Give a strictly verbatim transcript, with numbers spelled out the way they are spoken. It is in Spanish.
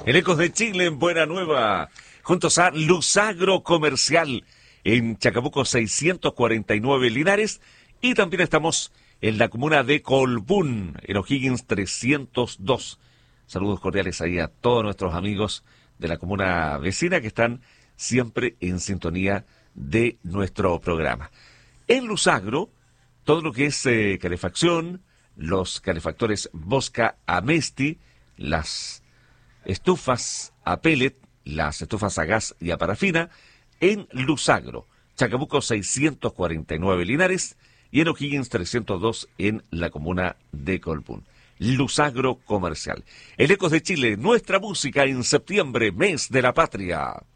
En Ecos de Chile, en Buena Nueva, juntos a Luzagro Comercial, en Chacabuco seiscientos cuarenta y nueve Linares, y también estamos en la comuna de Colbún, en O'Higgins trescientos dos. Saludos cordiales ahí a todos nuestros amigos de la comuna vecina que están siempre en sintonía de nuestro programa. En Luzagro, todo lo que es eh, calefacción, los calefactores Bosca Amesti, las estufas a pellet, las estufas a gas y a parafina, en Luzagro, Chacabuco seiscientos cuarenta y nueve Linares y en O'Higgins trescientos dos en la comuna de Colbún. Luzagro Comercial. El Ecos de Chile, nuestra música en septiembre, mes de la patria.